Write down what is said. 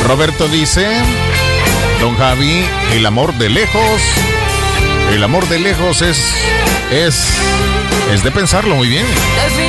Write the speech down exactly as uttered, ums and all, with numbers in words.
Roberto dice, don Javi, el amor de lejos, el amor de lejos es, es, es de pensarlo muy bien.